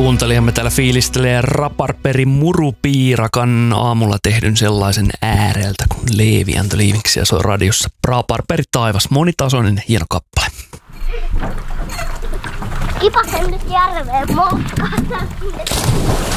Kuuntelijamme täällä fiilistelee Raparperin Murupiirakan aamulla tehdyn sellaisen ääreltä, kun Leevi antoi liimiksiä soi radiossa. Raparperi taivas, monitasoinen hieno kappale. Kipasen nyt järveen moskasta.